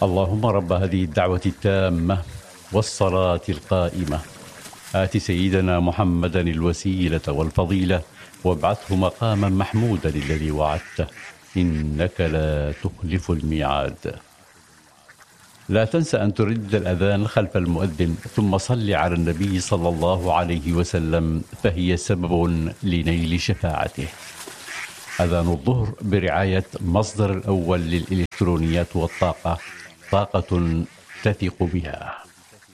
اللهم رب هذه الدعوة التامة والصلاة القائمة آت سيدنا محمدا الوسيلة والفضيلة وابعثه مقاما محمودا الذي وعدته إنك لا تخلف الميعاد. لا تنس أن تردد الأذان خلف المؤذن ثم صل على النبي صلى الله عليه وسلم فهي سبب لنيل شفاعته. أذان الظهر برعاية مصدر الأول للإلكترونيات والطاقة، طاقة تثق بها.